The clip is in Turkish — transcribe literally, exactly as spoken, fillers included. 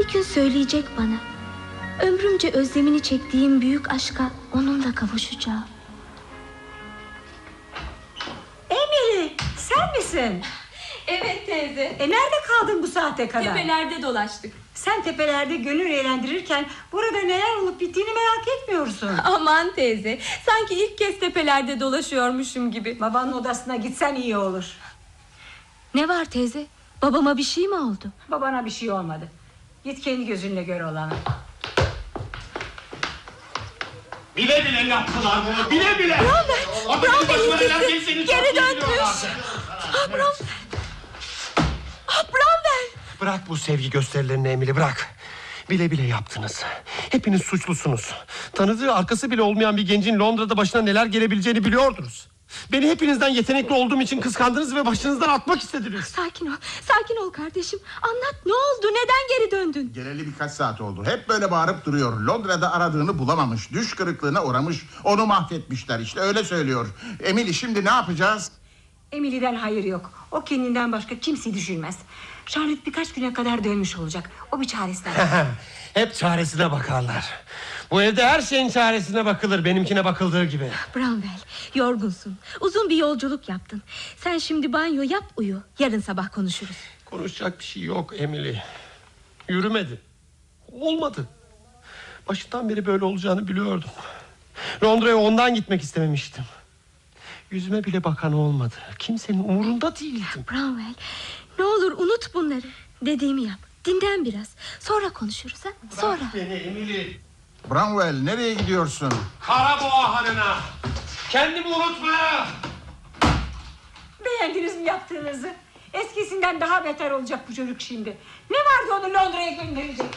Bir gün söyleyecek bana. Ömrümce özlemini çektiğim büyük aşka onunla kavuşacağım. Emily, sen misin? Evet teyze. E nerede kaldın bu saate kadar? Tepelerde dolaştık. Sen tepelerde gönül eğlendirirken burada neler olup bittiğini merak etmiyorsun. Aman teyze, sanki ilk kez tepelerde dolaşıyormuşum gibi. Babanın odasına gitsen iyi olur. Ne var teyze? Babama bir şey mi oldu? Babana bir şey olmadı. Git kendi gözünle gör olanı. Bile bile yaptılar bunu, bile bile. Bromwell, Bromwell'in geri dönmüş. Ah, Bromwell. Ah, Bromwell. Bırak bu sevgi gösterilerini Emily, bırak. Bile bile yaptınız. Hepiniz suçlusunuz. Tanıdığı arkası bile olmayan bir gencin Londra'da başına neler gelebileceğini biliyordunuz. Beni hepinizden yetenekli olduğum için kıskandınız ve başınızdan atmak istediniz. Sakin ol, sakin ol kardeşim. Anlat, ne oldu, neden geri döndün? Geleli birkaç saat oldu. Hep böyle bağırıp duruyor. Londra'da aradığını bulamamış. Düş kırıklığına uğramış. Onu mahvetmişler işte, öyle söylüyor. Emily, şimdi ne yapacağız? Emily'den hayır yok. O kendinden başka kimseyi düşünmez. Charlotte birkaç güne kadar dönmüş olacak. O bir çaresine. Hep çaresine bakarlar. Bu evde her şeyin çaresine bakılır, benimkine bakıldığı gibi. Bromwell, yorgunsun. Uzun bir yolculuk yaptın. Sen şimdi banyo yap, uyu. Yarın sabah konuşuruz. Konuşacak bir şey yok Emily. Yürümedi. Olmadı. Başından beri böyle olacağını biliyordum. Londra'ya ondan gitmek istememiştim. Yüzüme bile bakan olmadı. Kimsenin umurunda değildim. Bromwell, ne olur unut bunları. Dediğimi yap. Dinlen biraz. Sonra konuşuruz ha. Sonra. Bırak beni Emily. Bromwell, nereye gidiyorsun? Karaboğa hanına. Kendimi unutma. Beğendiniz mi yaptığınızı? Eskisinden daha beter olacak bu çocuk şimdi. Ne vardı onu Londra'ya gönderecek?